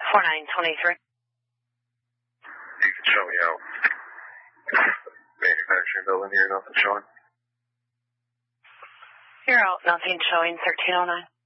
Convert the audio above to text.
4923. You can show me out. Manufacturing building here, nothing showing. You're out, nothing showing, 1309.